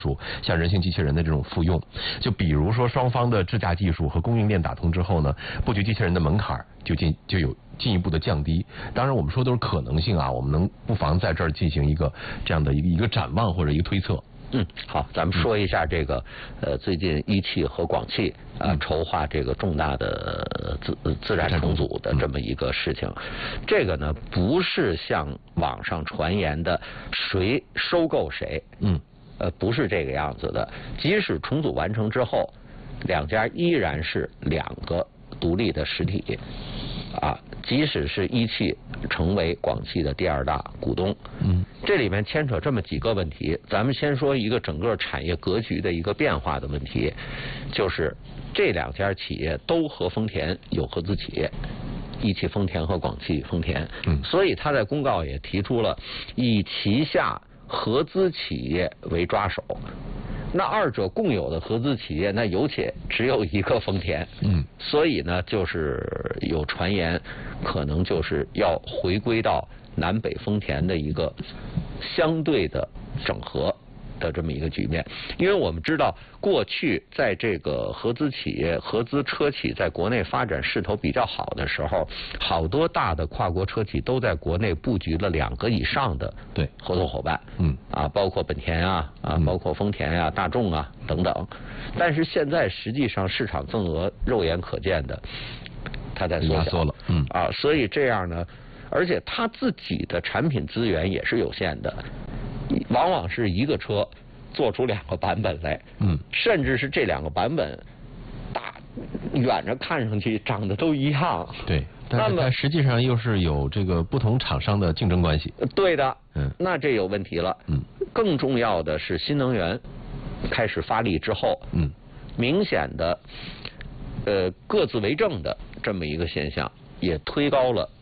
像人形机器人的这种复用。就比如说双方的智驾技术和供应链打通之后呢，布局机器人的门槛就有进一步的降低。当然我们说都是可能性啊，我们不妨在这儿进行一个这样的一个展望或者一个推测。 好，咱们说一下这个最近一汽和广汽筹划这个重大的自然重组的这么一个事情。这个呢不是像网上传言的谁收购谁，不是这个样子的。即使重组完成之后，两家依然是两个独立的实体。即使是一汽成为广汽的第二大股东，这里面牵扯这么几个问题。咱们先说一个整个产业格局的一个变化的问题，就是这两家企业都和丰田有合资企业，一汽丰田和广汽丰田，所以他在公告也提出了以旗下合资企业为抓手。那二者共有的合资企业，那有且只有一个丰田，所以呢，就是有传言，可能就是要回归到南北丰田的一个相对的整合的这么一个局面。因为我们知道，过去在这个合资企业、合资车企在国内发展势头比较好的时候，好多大的跨国车企都在国内布局了2个以上的合作伙伴，包括本田包括丰田大众等等。但是现在实际上市场份额肉眼可见的，它在缩小了，所以这样呢，而且它自己的产品资源也是有限的。往往是一个车做出2个版本来，甚至是这2个版本远着看上去长得都一样， 对，但是它实际上又是有这个不同厂商的竞争关系。 对的，那这有问题了。更重要的是新能源开始发力之后，明显的各自为政的这么一个现象，也推高了